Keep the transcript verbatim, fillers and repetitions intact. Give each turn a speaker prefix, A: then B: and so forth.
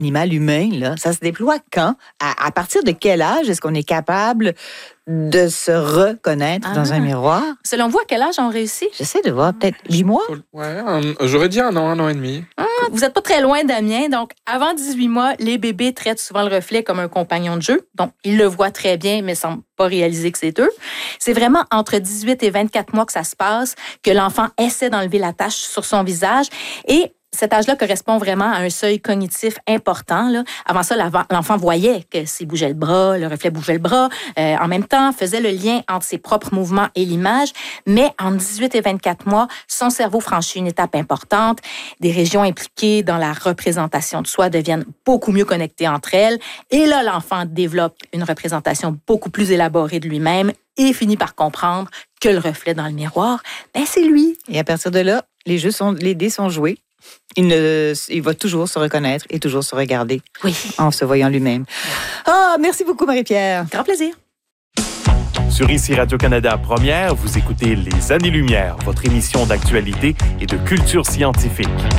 A: animal humain, là, ça se déploie quand? À, à partir de quel âge est-ce qu'on est capable de se reconnaître
B: Ah.
A: dans un miroir?
B: Selon vous, à quel âge on réussit?
A: J'essaie de voir, peut-être huit mois?
C: Ouais, un- j'aurais dit un an, un an et demi.
B: Ah, vous n'êtes pas très loin, Damien. Donc, avant dix-huit mois, les bébés traitent souvent le reflet comme un compagnon de jeu. Donc, ils le voient très bien, mais ne semblent pas réaliser que c'est eux. C'est vraiment entre dix-huit et vingt-quatre mois que ça se passe, que l'enfant essaie d'enlever la tache sur son visage. Et cet âge-là correspond vraiment à un seuil cognitif important. Là. Avant ça, l'enfant voyait que s'il bougeait le bras, le reflet bougeait le bras, euh, en même temps, faisait le lien entre ses propres mouvements et l'image. Mais entre dix-huit et vingt-quatre mois, son cerveau franchit une étape importante. Des régions impliquées dans la représentation de soi deviennent beaucoup mieux connectées entre elles. Et là, l'enfant développe une représentation beaucoup plus élaborée de lui-même et finit par comprendre que le reflet dans le miroir, ben c'est lui.
A: Et à partir de là, les jeux sont, les dés sont joués. Il, ne, il va toujours se reconnaître et toujours se regarder
B: Oui.
A: en se voyant lui-même. Ah, merci beaucoup, Marie-Pierre.
B: Grand plaisir.
D: Sur Ici Radio-Canada Première, vous écoutez Les Années-Lumière, votre émission d'actualité et de culture scientifique.